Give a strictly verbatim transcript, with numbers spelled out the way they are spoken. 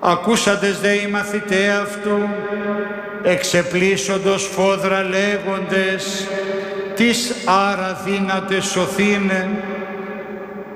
Ακούσαντες δε οι μαθηταί αυτού, εξεπλήσσοντος φόδρα λέγοντες, «Τις άρα δύναται σωθήνε».